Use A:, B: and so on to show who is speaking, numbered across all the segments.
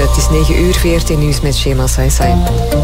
A: Het is 9 uur, VRT Nieuws met Shema Saisai.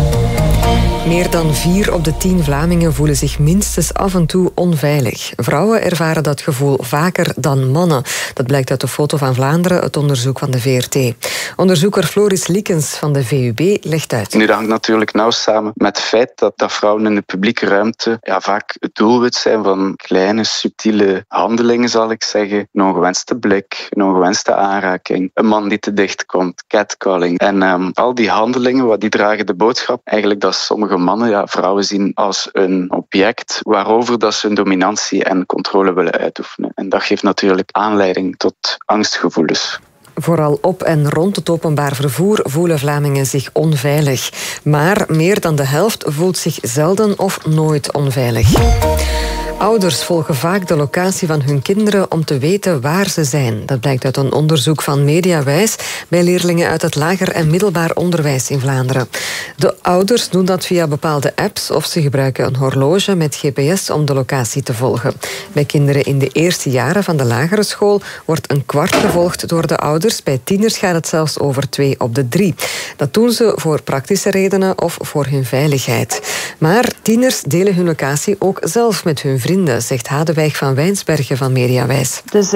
A: Meer dan 4 op de 10 Vlamingen voelen zich minstens af en toe onveilig. Vrouwen ervaren dat gevoel vaker dan mannen. Dat blijkt uit de Foto van Vlaanderen, het onderzoek van de VRT. Onderzoeker Floris Liekens van de VUB legt uit.
B: Nu, dat hangt natuurlijk nauw samen met het feit dat vrouwen in de publieke ruimte vaak het doelwit zijn van kleine, subtiele handelingen, zal ik zeggen. Een ongewenste blik, een ongewenste aanraking, een man die te dicht komt, catcalling. En al die handelingen, die dragen de boodschap eigenlijk dat sommige mannen vrouwen zien als een object waarover dat ze hun dominantie en controle willen uitoefenen. En dat geeft natuurlijk aanleiding tot angstgevoelens.
A: Vooral op en rond het openbaar vervoer voelen Vlamingen zich onveilig. Maar meer dan de helft voelt zich zelden of nooit onveilig. Ouders volgen vaak de locatie van hun kinderen om te weten waar ze zijn. Dat blijkt uit een onderzoek van Mediawijs bij leerlingen uit het lager en middelbaar onderwijs in Vlaanderen. De ouders doen dat via bepaalde apps of ze gebruiken een horloge met GPS om de locatie te volgen. Bij kinderen in de eerste jaren van de lagere school wordt een kwart gevolgd door de ouders. Bij tieners gaat het zelfs over 2 op de 3. Dat doen ze voor praktische redenen of voor hun veiligheid. Maar tieners delen hun locatie ook zelf met hun vrienden, zegt Hadewijk van Wijnsbergen van Mediawijs.
C: Dus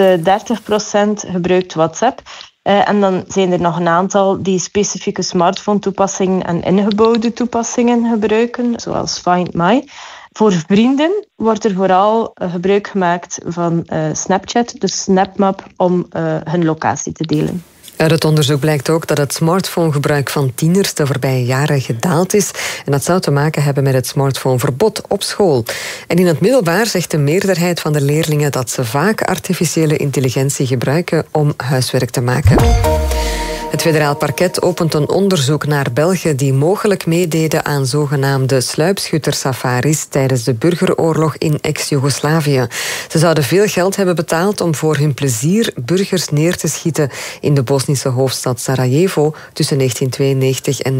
C: 30% gebruikt WhatsApp. En dan zijn er nog een aantal die specifieke smartphone-toepassingen en ingebouwde toepassingen gebruiken, zoals Find My. Voor vrienden wordt er vooral gebruik gemaakt van Snapchat, dus SnapMap, om hun locatie te delen.
A: Uit het onderzoek blijkt ook dat het smartphonegebruik van tieners de voorbije jaren gedaald is. En dat zou te maken hebben met het smartphoneverbod op school. En in het middelbaar zegt de meerderheid van de leerlingen dat ze vaak artificiële intelligentie gebruiken om huiswerk te maken. Het federaal parket opent een onderzoek naar Belgen die mogelijk meededen aan zogenaamde sluipschuttersafaris tijdens de burgeroorlog in ex-Joegoslavië. Ze zouden veel geld hebben betaald om voor hun plezier burgers neer te schieten in de Bosnische hoofdstad Sarajevo tussen 1992 en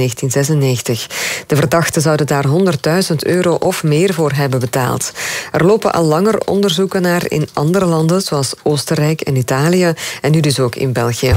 A: 1996. De verdachten zouden daar €100.000 of meer voor hebben betaald. Er lopen al langer onderzoeken naar in andere landen zoals Oostenrijk en Italië en nu dus ook in België.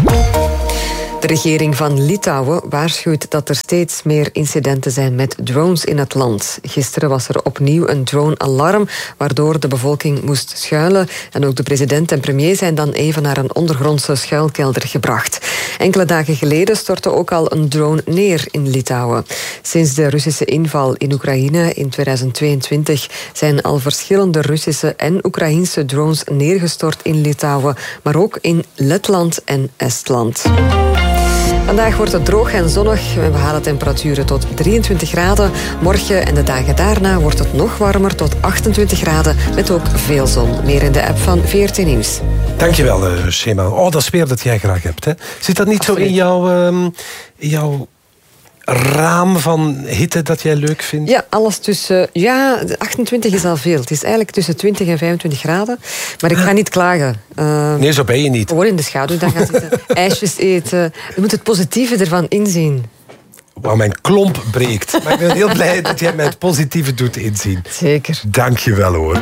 A: De regering van Litouwen waarschuwt dat er steeds meer incidenten zijn met drones in het land. Gisteren was er opnieuw een drone-alarm, waardoor de bevolking moest schuilen. En ook de president en premier zijn dan even naar een ondergrondse schuilkelder gebracht. Enkele dagen geleden stortte ook al een drone neer in Litouwen. Sinds de Russische inval in Oekraïne in 2022 zijn al verschillende Russische en Oekraïense drones neergestort in Litouwen, maar ook in Letland en Estland. Vandaag wordt het droog en zonnig. We halen temperaturen tot 23 graden. Morgen en de dagen daarna wordt het nog warmer tot 28 graden. Met ook veel zon. Meer in de app van VRT Nieuws.
D: Dankjewel, Shema. Oh, dat is weer dat jij graag hebt, hè? Zit dat niet Absoluut. Zo in jouw raam van hitte dat jij leuk vindt?
A: Ja, alles tussen... 28 is al veel. Het is eigenlijk tussen 20 en 25 graden. Maar ik ga niet klagen.
D: Nee, zo ben je niet.
A: Gewoon in de schaduw dan gaan zitten. IJsjes eten. Je moet het positieve ervan inzien.
D: Wauw, mijn klomp breekt. Maar ik ben heel blij dat jij mij het positieve doet inzien.
A: Zeker.
D: Dank je wel, hoor.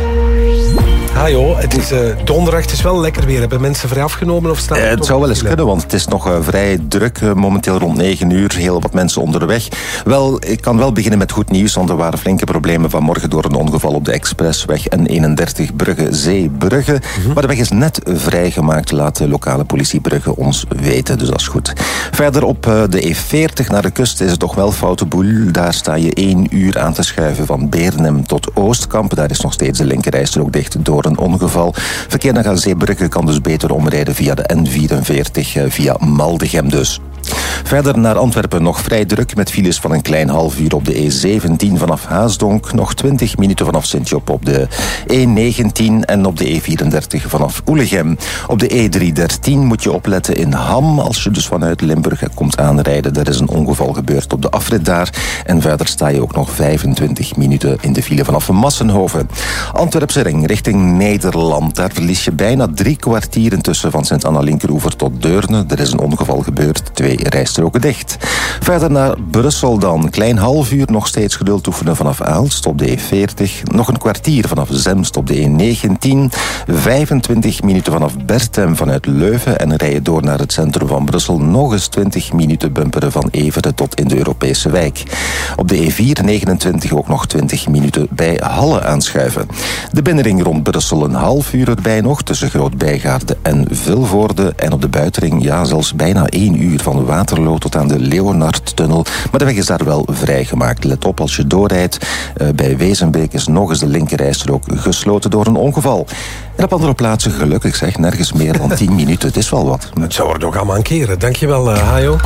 D: Ah joh, het is donderdag, het is wel lekker weer. Hebben mensen vrij afgenomen of staan
E: het zou wel eens kunnen, want het is nog vrij druk. Momenteel rond 9 uur, heel wat mensen onderweg. Wel, ik kan wel beginnen met goed nieuws, want er waren flinke problemen vanmorgen door een ongeval op de expressweg N31 Brugge-Zeebrugge. Maar de weg is net vrijgemaakt, laat de lokale politie Brugge ons weten, dus dat is goed. Verder op de E40 naar de kust is het toch wel foute boel. Daar sta je 1 uur aan te schuiven van Beernem tot Oostkamp. Daar is nog steeds de linkerrijstrook dicht door een ongeval. Verkeer naar Zeebrugge kan dus beter omrijden via de N44, via Maldegem dus. Verder naar Antwerpen nog vrij druk met files van een klein half uur op de E17 vanaf Haasdonk. Nog 20 minuten vanaf Sint-Job op de E19 en op de E34 vanaf Oelegem. Op de E313 moet je opletten in Ham als je dus vanuit Limburg komt aanrijden. Er is een ongeval gebeurd op de afrit daar. En verder sta je ook nog 25 minuten in de file vanaf Massenhoven. Antwerpse ring richting Nederland. Daar verlies je bijna 3 kwartier intussen van Sint-Anna-Linkeroever tot Deurne. Er is een ongeval gebeurd. 2 rijstroken rijstroken dicht. Verder naar Brussel dan. Klein half uur nog steeds geduld oefenen vanaf Aalst op de E40. Nog een kwartier vanaf Zemst op de E19. 25 minuten vanaf Bertem vanuit Leuven. En rijden door naar het centrum van Brussel. Nog eens 20 minuten bumperen van Everen tot in de Europese wijk. Op de E429 ook nog 20 minuten bij Halle aanschuiven. De binnenring rond Brussel een half uur erbij nog tussen Groot-Bijgaarde en Vilvoorde. En op de buitenring zelfs bijna 1 uur van Waterloo tot aan de Leonardtunnel. Maar de weg is daar wel vrijgemaakt. Let op als je doorrijdt. Bij Wezenbeek is nog eens de linkerrijstrook gesloten door een ongeval. En op andere plaatsen gelukkig zeg, nergens meer dan 10 minuten. Het is wel wat.
D: Het zou er ook aan mankeren. Dankjewel, Hajo.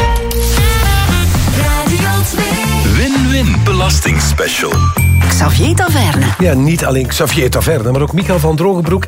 F: Win-win belastingspecial.
G: Xavier Taverne.
D: Ja, niet alleen Xavier Taverne, maar ook Michael van Drogenbroek